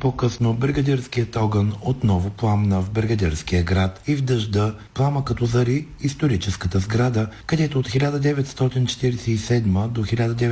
по-късно бригадирският огън отново пламна в бригадирския град и в дъжда плама като зари историческата сграда, където от 1947 до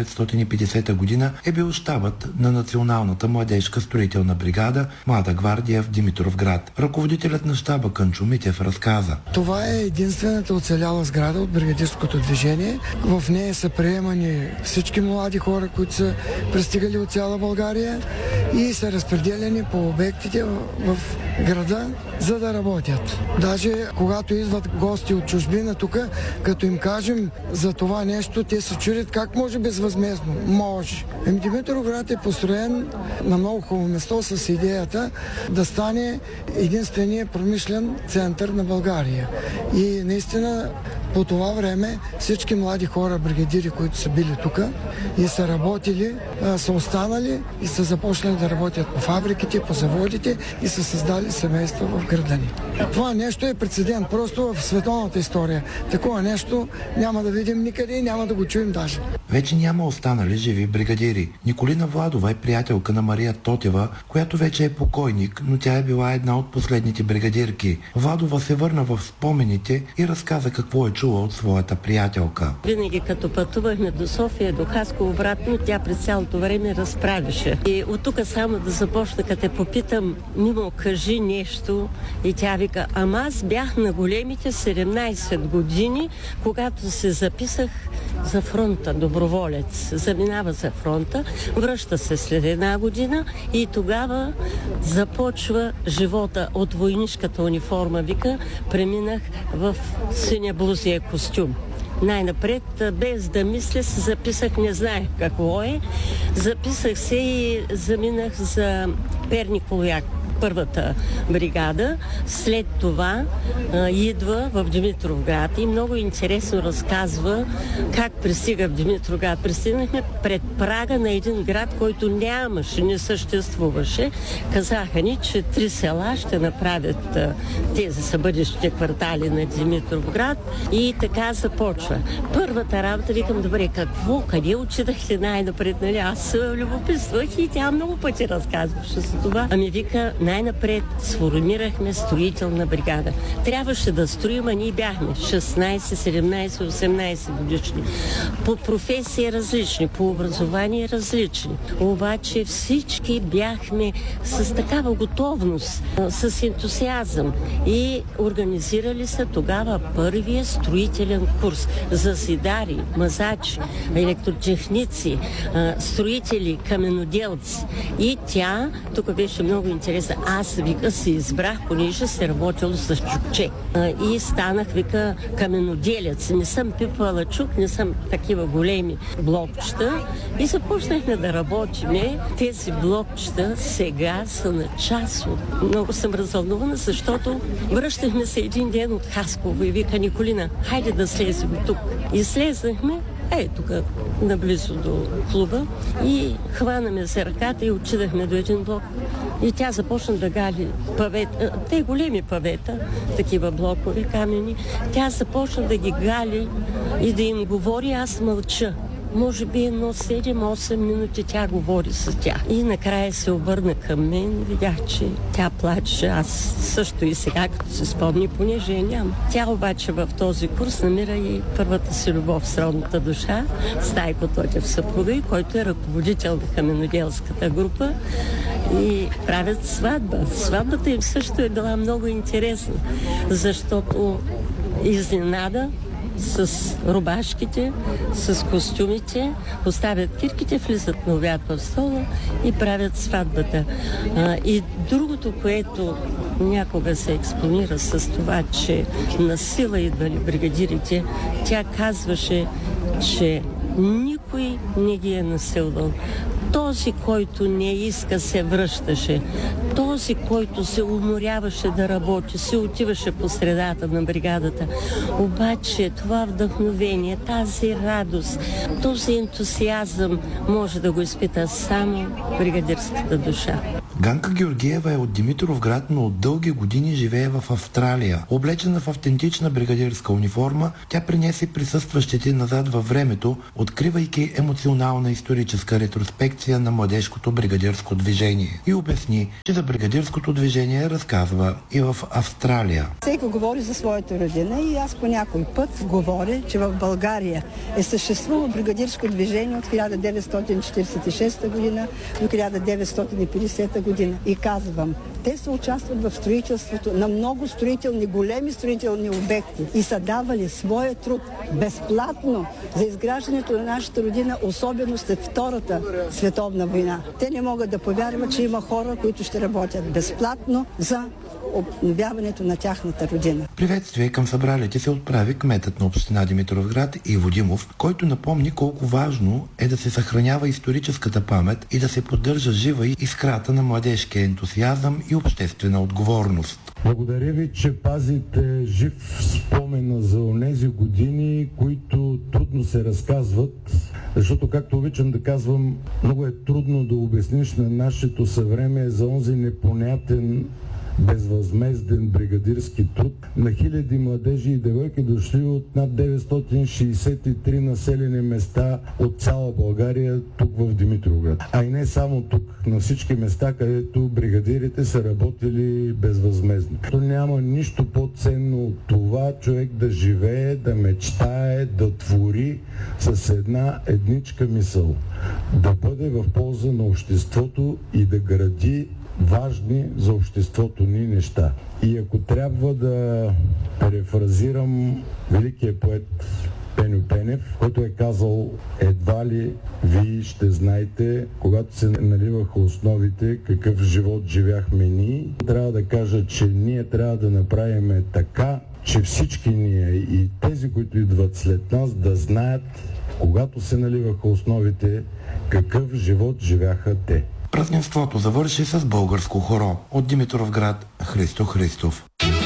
1950 година е бил щабът на Националната младежка строителна бригада Млада гвардия в Димитровград. Ръководителят на щаба Кънчо Митев разказа: това е единствената оцеляла сграда от бригадирското движение. В нея са приемани всички млади хора, които са пристигали от цяла България и са разпределени по обектите в града, за да работят. Даже когато идват гости от чужбина тук, като им кажем за това нещо, те се чудят как може безвъзмездно. Може. Димитровград е построен на много хубаво место с идеята да стане единствения промишлен център на България. И наистина по това време всички млади хора, бригадири, които са били тук и са работили, са останали и са започнали да работят по фабриките, по заводите и са създали семейства в града ни. Това нещо е прецедент просто в световната история. Такова нещо няма да видим никъде и няма да го чуем даже. Вече няма останали живи бригадири. Николина Владова е приятелка на Мария Тотева, която вече е покойник, но тя е била една от последните бригадирки. Владова се върна в спомените и разказа какво е чула от своята приятелка. Винаги като пътувахме до София, до Хасково обратно, тя през цялото време разправише. И от тук само да започна, като те попитам, Мимо, кажи нещо. И тя вика, ама аз бях на големите 17 години, когато се записах за фронта, доброволец. Заминава за фронта, връща се след една година и тогава започва живота от войнишката униформа. Вика, преминах в синя блузия костюм. Най-напред, без да мисля, се записах, не знаех какво е. Записах се и заминах за Перниковяк, първата бригада. След това идва в Димитровград и много интересно разказва как пристига в Димитровград. Пристигнахме пред прага на един град, който нямаше, не съществуваше. Казаха ни, че 3 села ще направят тези са бъдещите квартали на Димитровград и така започва. Първата работа, викам, добре, какво, къде отидахте най-напред? Нали? Аз любопитствах и тя много пъти разказваше за това. Ами вика, най-напред сформирахме строителна бригада. Трябваше да строим, а ние бяхме 16, 17, 18 годишни. По професии различни, по образование различни. Обаче всички бяхме с такава готовност, с ентусиазъм и организирали се тогава първия строителен курс за зидари, мазачи, електротехници, строители, каменоделци. И тя, тук беше много интересна, аз, вика, се избрах, понеже се работило с чукче. И станах, вика, каменоделец. Не съм пипала чук, не съм такива големи блокчета. И започнахме да работиме. Тези блокчета сега са на час от... Много съм развълнувана, защото връщахме се един ден от Хасково и вика, Николина, хайде да слезем тук. И слезнахме, тук наблизо до клуба и хванаме се ръката и отидахме до един блок. И тя започна да гали павета, те големи павета, такива блокове камени. Тя започна да ги гали и да им говори, аз мълча. Може би 7-8 минути тя говори с тях. И накрая се обърна към мен, видях, че тя плаче. Аз също и сега, като се спомни, понеже няма. Тя обаче в този курс намира и първата си любов с родната душа, Стайко Тотев съпруга, който е ръководител на каменоделската група и правят сватба. Сватбата им също е била много интересна, защото изненада с рубашките, с костюмите, оставят кирките, влизат на обяд в стола и правят сватбата. И другото, което някога се експонира с това, че на сила идвали бригадирите, тя казваше, че никой не ги е насилвал. Този, който не иска, се връщаше. Този, който се уморяваше да работи, се отиваше по средата на бригадата. Обаче това вдъхновение, тази радост, този ентусиазъм може да го изпита само бригадирската душа. Ганка Георгиева е от Димитровград, но от дълги години живее в Австралия. Облечена в автентична бригадирска униформа, тя принесе присъстващите назад във времето, откривайки емоционална историческа ретроспекция на младежкото бригадирско движение. И обясни, че за бригадирското движение разказва и в Австралия. Всеки говори за своята родина и аз по някой път говоря, че в България е съществувало бригадирско движение от 1946 година до 1950 година. И казвам, те са участват в строителството на много строителни, големи строителни обекти и са давали своя труд безплатно за изграждането на нашата родина, особено след Втората световна война. Те не могат да повярват, че има хора, които ще работят безплатно за обновяването на тяхната родина. Приветствие към събралите се отправи кметът на община Димитровград Иво Димов, който напомни колко важно е да се съхранява историческата памет и да се поддържа жива искрата на младежкия ентусиазъм и обществена отговорност. Благодаря ви, че пазите жив спомена за онези години, които трудно се разказват, защото, както обичам да казвам, много е трудно да обясниш на нашето съвремие за онзи непонятен безвъзмезден бригадирски труд на хиляди младежи и девойки, дошли от над 963 населени места от цяла България тук в Димитровград. А и не само тук, на всички места, където бригадирите са работили безвъзмездно. То няма нищо по-ценно от това човек да живее, да мечтае, да твори с една едничка мисъл. Да бъде в полза на обществото и да гради важни за обществото ни неща. И ако трябва да перефразирам великия поет Пеню Пенев, който е казал: едва ли вие ще знаете, когато се наливаха основите, какъв живот живяхме ние. Трябва да кажа, че ние трябва да направим така, че всички ние и тези, които идват след нас, да знаят, когато се наливаха основите, какъв живот живяха те. Празненството завърши с българско хоро от Димитровград Христо Христов.